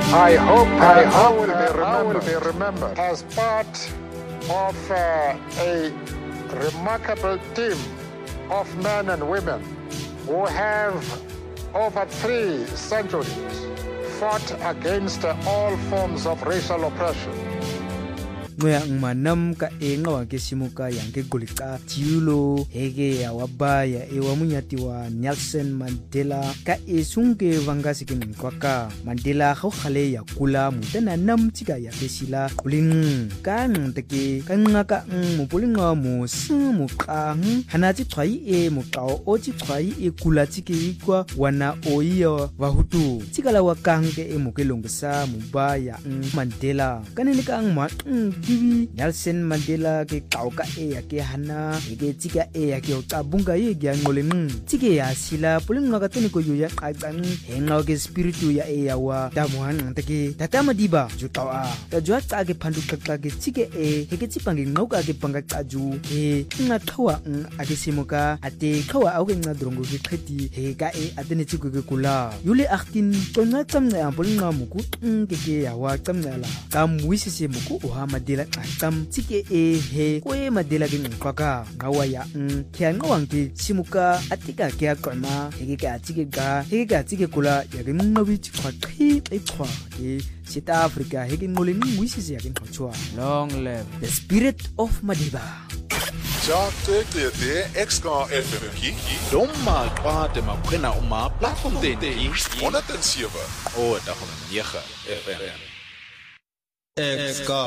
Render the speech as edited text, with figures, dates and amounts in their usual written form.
I hope will be remembered as part of a remarkable team of men and women who have over 3 centuries fought against all forms of racial oppression. Ngoyang manam ka enga ke simuka yang ke golika tiulo hege ya wabaya munyati wa Nelson Mandela ka esunge vangasi ke nkwaka Mandela go khale ya kula mutana nam tika ya besila kuling ka nteke ka ngaka mupulinga mo simu ka hanaji tshwai mukao oji tshwai kula tike ikwa wana oiya vahutu tikala wa kange mukelongsa mubaya Mandela kanene ka ma Kiwi Nelson Mandela ke kauka ya ke hana ke tika ya ke tabunga ye ya ngoleng tike ya sila pulinga ka tene ko ya qaqang henga ke spiritu ya wa tamuhan take tatama diba jutawa ta jwa tsa ke phandu qaqqa ke tike ke tsipange ngoka ke panga qaju nga thawa ake simuka ate khawa au ke nga drongo ke kheti ka atene tsiko ke kula yule 18 tsona tsamna pulinga muku ke ya wa tsamnala tamwisi se muku o ha Mandela tam tike he kwe Mandela ke nqaka ngawaya kya ngawangke simuka atika kya kona heke ka tike kula ya ke ngawi tshwa qhi ke South Africa heke ngole ngwisise ya ke nqachwa long live the spirit of Madiba. Ja te Extra FM ki domma kwate makwena uma platform den 107 o da 9 FM Extra